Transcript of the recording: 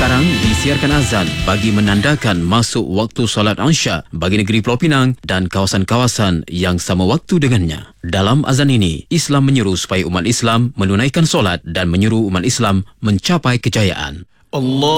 Sekarang disiarkan azan bagi menandakan masuk waktu solat Isya bagi negeri Pulau Pinang dan kawasan-kawasan yang sama waktu dengannya. Dalam azan ini, Islam menyeru supaya umat Islam menunaikan solat dan menyeru umat Islam mencapai kejayaan. Allah